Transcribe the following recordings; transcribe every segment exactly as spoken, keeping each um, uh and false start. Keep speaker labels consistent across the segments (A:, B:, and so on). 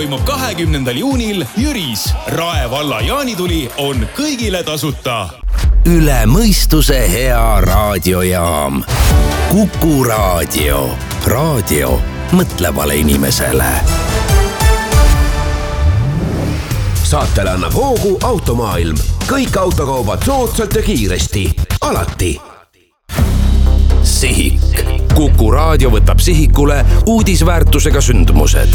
A: toimub kahekümnendal juunil Jüris. Rae valla jaanituli on kõigile tasuta.
B: Üle mõistuse hea raadiojaam. Kuku raadio. Raadio mõtlevale inimesele. Saatele annab hoogu Automaailm. Kõik autokaubad soodsalt ja kiiresti. Alati. Sihik. Kuku raadio võtab sihikule uudisväärtusega sündmused.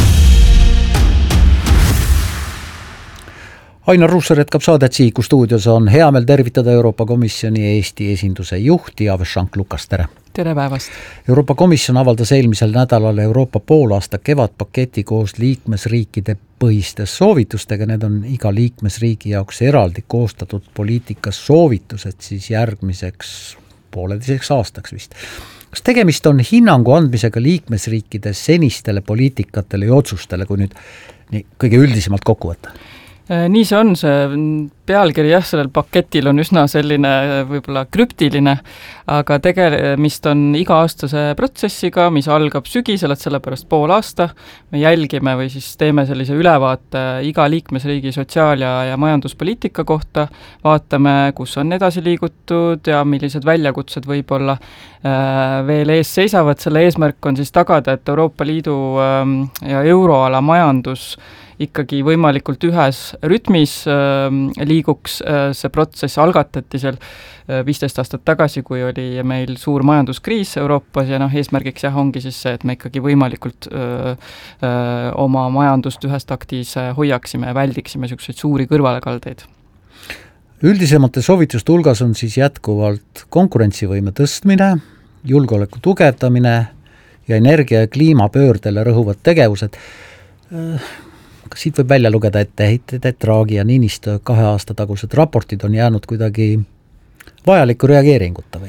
C: Ainar Ruussaar jätkab saadet. Sihiku stuudios on hea meel tervitada Euroopa Komisjoni Eesti esinduse juhti Avešank Lukas, tere!
D: Tere päevast!
C: Euroopa Komisjon avaldas eelmisel nädalal Euroopa poolaasta kevadpaketi koos liikmesriikide põhiste soovitustega. Need on iga liikmesriigi jaoks eraldi koostatud poliitikas soovitused siis järgmiseks pooleteiseks aastaks vist. Kas tegemist on hinnangu andmisega liikmesriikide senistele poliitikatele ja otsustele, kui nüüd nii, kõige üldisemalt kokku võtta?
D: Nii see on, see pealkiri jah, sellel paketil on üsna selline võib-olla krüptiline, aga tegemist on iga-aastase protsessiga, mis algab sügisel, et sellepärast pool aasta. Me jälgime või siis teeme sellise ülevaate iga liikmesriigi sotsiaal- ja, ja majanduspoliitika kohta, vaatame, kus on edasi liigutud ja millised väljakutsed võib-olla äh, veel ees seisavad. Selle eesmärk on siis tagada, et Euroopa Liidu äh, ja euroala majandus ikkagi võimalikult ühes rütmis äh, liiguks. Äh, see protsess algatati seal äh, viisteist aastat tagasi, kui oli meil suur majanduskriis Euroopas ja noh, eesmärgiks jah, ongi siis see, et me ikkagi võimalikult äh, äh, oma majandust ühes taktis hoiaksime ja väldiksime selliseid suuri kõrvalekaldeid.
C: Üldisemate soovituste hulgas on siis jätkuvalt konkurentsivõime tõstmine, julgeoleku tugevdamine ja energia- ja kliimapöördele rõhuvad tegevused. Äh, Kas siit võib välja lugeda etteheited, et Draghi ja Niinistö kahe aasta tagused raportid on jäänud kuidagi vajaliku reageeringuta või?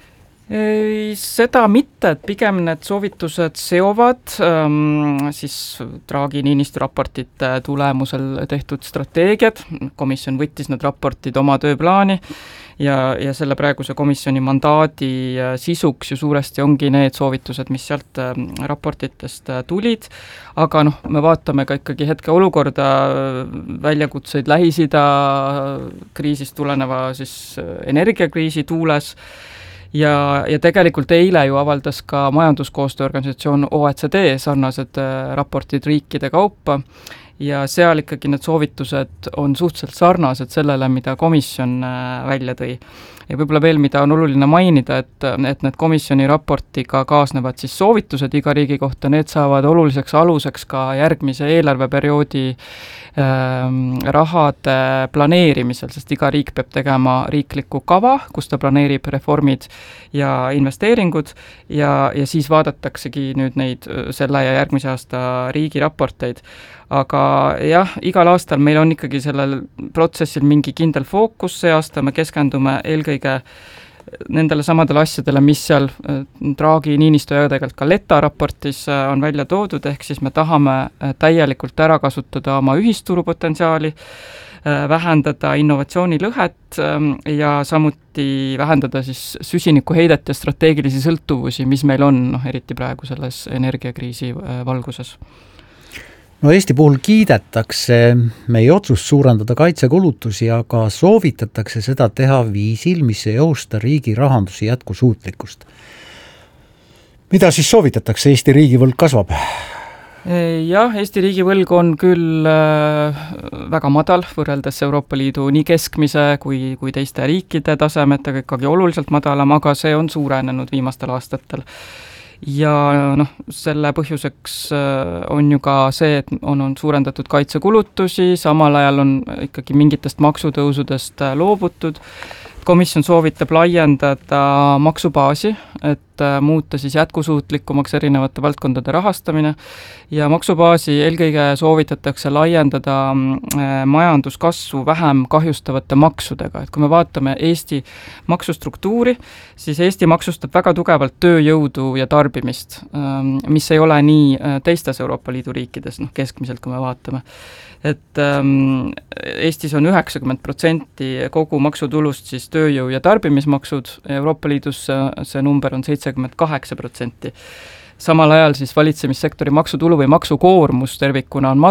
D: Ei, seda mitte, et pigem need soovitused seovad ähm, siis Draghi Niinistö raportite tulemusel tehtud strateegiad. Komisjon võttis need raportid oma tööplaani ja, ja selle praeguse komisjoni mandaadi sisuks ju suuresti ongi need soovitused, mis sealt raportitest tulid. Aga noh, me vaatame ka ikkagi hetke olukorda, väljakutseid Lähis-Ida kriisist tuleneva siis energiakriisi tuules. Ja, ja tegelikult eile ju avaldas ka majanduskoostööorganisatsioon O E C D sarnased raportid riikide kaupa ja seal ikkagi need soovitused on suhteliselt sarnased sellele, mida komisjon välja tõi. Ja võib-olla veel, mida on oluline mainida, et, et need komisjoni raportiga kaasnevad siis soovitused iga riigi kohta, need saavad oluliseks aluseks ka järgmise eelarveperioodi ähm, rahade planeerimisel, sest iga riik peab tegema riikliku kava, kus ta planeerib reformid ja investeeringud ja, ja siis vaadataksegi nüüd neid selle ja järgmise aasta riigi raporteid. Aga jah, igal aastal meil on ikkagi sellel protsessil mingi kindel fookus, see aasta me keskendume eelkõige nendele samadele asjadele, mis seal Draghi, Niinistö ja tegelikult ka Letta raportis on välja toodud, ehk siis me tahame täielikult ära kasutada oma ühisturu potentsiaali, vähendada innovatsioonilõhet ja samuti vähendada siis süsinikuheidet ja strateegilisi sõltuvusi, mis meil on, noh, eriti praegu selles energiakriisi valguses.
C: No Eesti puhul kiidetakse meie otsust suurendada kaitsekulutusi, aga soovitatakse seda teha viisil, mis ei ohusta riigi rahanduse jätkusuutlikkust. Mida siis soovitatakse? Eesti riigivõlg kasvab?
D: Jah, Eesti riigivõlg on küll väga madal võrreldes Euroopa Liidu nii keskmise kui, kui teiste riikide tasemetega ikkagi oluliselt madalam, aga see on suurenenud viimastel aastatel. Ja noh, selle põhjuseks on ju ka see, et on, on suurendatud kaitsekulutusi, samal ajal on ikkagi mingitest maksutõusudest loobutud. Komisjon soovitab laiendada maksubaasi, et muuta siis jätkusuutlikumaks erinevate valdkondade rahastamine ja maksubaasi eelkõige soovitatakse laiendada majanduskasvu vähem kahjustavate maksudega. Et kui me vaatame Eesti maksustruktuuri, siis Eesti maksustab väga tugevalt tööjõudu ja tarbimist, mis ei ole nii teistes Euroopa Liidu riikides, noh keskmiselt, kui me vaatame. Et ähm, Eestis on üheksakümmend protsenti kogu maksutulust siis tööjõu- ja tarbimismaksud, Euroopa Liidus see number on seitsekümmend kaheksa protsenti. Samal ajal siis valitsemissektori maksutulu või maksukoormus tervikuna on